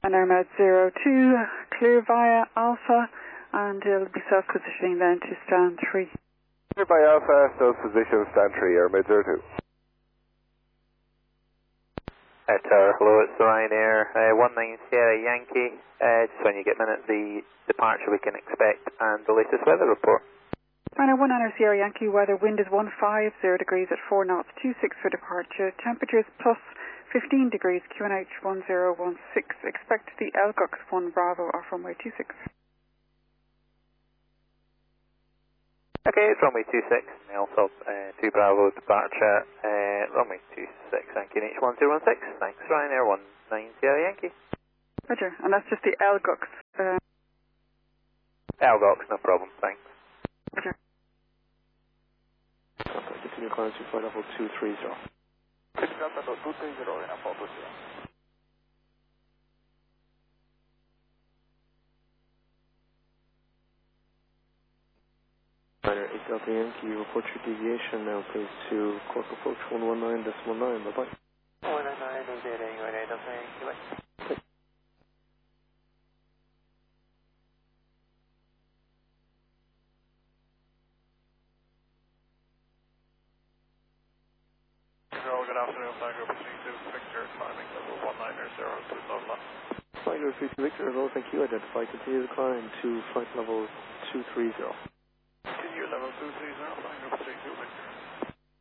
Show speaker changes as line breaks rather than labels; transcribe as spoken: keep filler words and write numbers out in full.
And Airmed zero two, clear via Alpha, and it'll be self-positioning then to stand three.
Clear by Alpha, self-position, stand three, Airmed zero two.
Uh, Tower, hello, it's Ryanair, uh, one nine Sierra Yankee, uh, just when you get a minute, the departure we can expect and the latest weather report.
Ryanair one nine Sierra Yankee, weather, wind is one five, zero degrees at four knots, two six for departure, temperatures plus fifteen degrees, Q N H one zero one six, expect the L G U X one Bravo off runway two six.
Okay, it's runway two six, Nelson, uh, two Bravo departure, uh, runway two six, and Q N H one zero one six, thanks Ryanair one nine Sierra Yankee.
Roger, and that's just the L G U X. Uh,
L G U X, no problem, thanks.
Roger.
Continue climb to flight level two three zero. Ryanair eight Delta Yankee, report your deviation now please to Cork approach one one nine decimal nine, bye bye.
one nine nine, Ryanair Delta Yankee, bye.
Good afternoon, Flight Group three two, Victor, climbing level one nine zero two London.
Flight Group three two Victor, hello, thank you, identify, continue to climb to flight level two three zero.
Continue level two three zero, Flight Group three two, Victor.